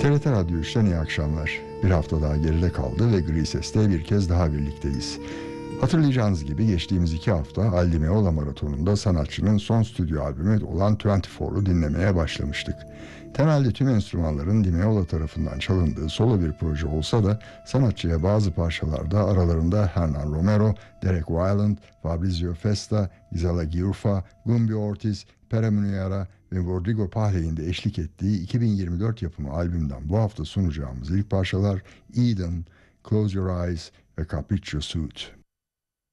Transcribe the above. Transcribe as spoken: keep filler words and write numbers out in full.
T R T Radyo üçten iyi akşamlar. Bir hafta daha geride kaldı ve Gri Ses'te bir kez daha birlikteyiz. Hatırlayacağınız gibi geçtiğimiz iki hafta Al Di Meola Maratonu'nda sanatçının son stüdyo albümü olan yirmi dördü dinlemeye başlamıştık. Temelde tüm enstrümanların Di Meola tarafından çalındığı solo bir proje olsa da sanatçıya bazı parçalarda aralarında Hernan Romero, Derek Weiland, Fabrizio Festa, Isela Giurfa, Gumbi Ortiz, Pere Muniera ve Rodrigo Pahley'in de eşlik ettiği iki bin yirmi dört yapımı albümden bu hafta sunacağımız ilk parçalar Eden, Close Your Eyes ve Capriccio Suite.